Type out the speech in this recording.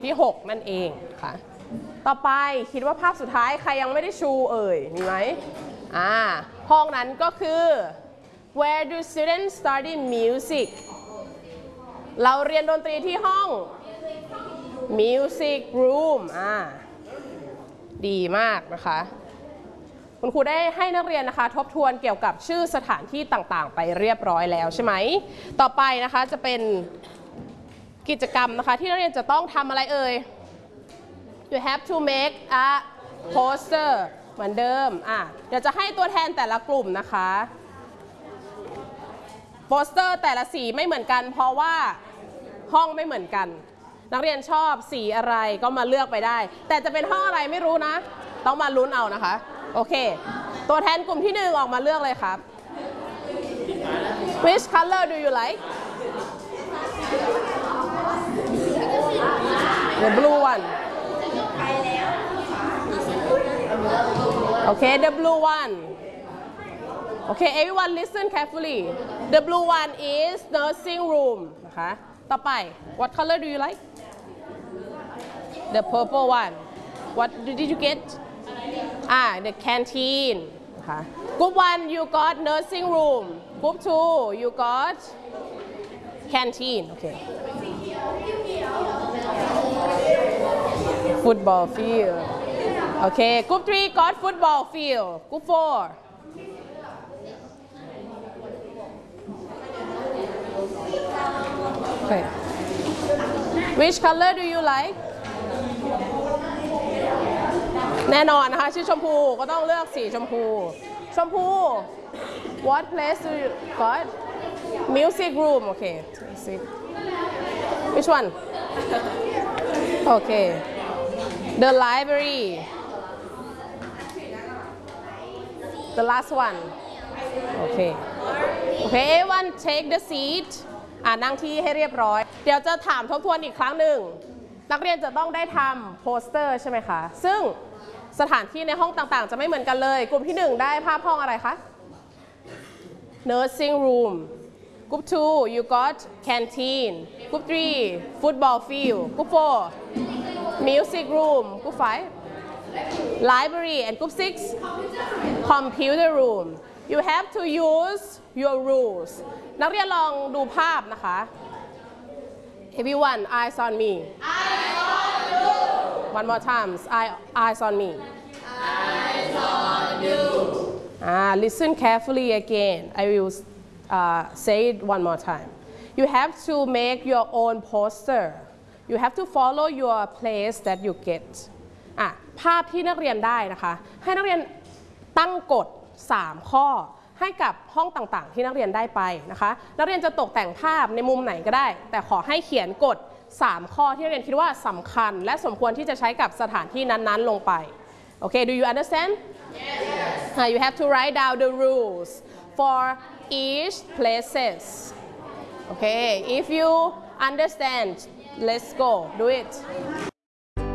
ที่6นั่นเองค่ะต่อไปคิดว่าภาพสุดท้ายใครยังไม่ได้ชูมีไหมห้องนั้นก็คือ Where do students study music เราเรียนดนตรีที่ห้อง Music Room ดีมากนะคะคุณครูได้ให้นักเรียนนะคะทบทวนเกี่ยวกับชื่อสถานที่ต่างๆไปเรียบร้อยแล้วใช่ไหมต่อไปนะคะจะเป็นกิจกรรมนะคะที่นักเรียนจะต้องทำอะไรYou have to make a poster เหมือนเดิมเดี๋ยวจะให้ตัวแทนแต่ละกลุ่มนะคะโปสเตอร์แต่ละสีไม่เหมือนกันเพราะว่าห้องไม่เหมือนกันนักเรียนชอบสีอะไรก็มาเลือกไปได้แต่จะเป็นห้องอะไรไม่รู้นะต้องมาลุ้นเอานะคะโอเคตัวแทนกลุ่มที่1ออกมาเลือกเลยครับ Which color do you like The blue one Okay the blue one Okay everyone listen carefully The blue one is nursing room นะคะต่อไป What color do you like The purple one What did you get The canteen นะคะ Group 1 you got nursing room Group 2 you got canteen Okay Football field Okay Group 3 got football field Group 4 Okay Which color do you like แน่นอนนะคะชื่อชมพูก็ต้องเลือกสีชมพูWhat place do you got Music room Okay Which one Okay The library The last one Okay everyone take the seatนั่งที่ให้เรียบร้อยเดี๋ยวจะถามทบทวนอีกครั้งหนึ่งนักเรียนจะต้องได้ทำโปสเตอร์ใช่ไหมคะซึ่งสถานที่ในห้องต่างๆจะไม่เหมือนกันเลยกลุ่มที่1ได้ภาพห้องอะไรคะ Nursing room Group 2 you got canteen Group 3 football field Group 4 music room Group 5 library and Group 6 computer room you have to use your rules นักเรียนลองดูภาพนะคะ everyone eyes on me one more time eyes on me eyes on you listen carefully again I will say it one more time you have to make your own poster you have to follow your place that you get ภาพที่นักเรียนได้นะคะให้นักเรียนตั้งกฎ3ข้อให้กับห้องต่างๆที่นักเรียนได้ไปนะคะนักเรียนจะตกแต่งภาพในมุมไหนก็ได้แต่ขอให้เขียนกฎ3ข้อที่นักเรียนคิดว่าสำคัญและสมควรที่จะใช้กับสถานที่นั้นๆลงไปโอเค Do you understand Yes You have to write down the rules for each places Okay if you understand let's go do it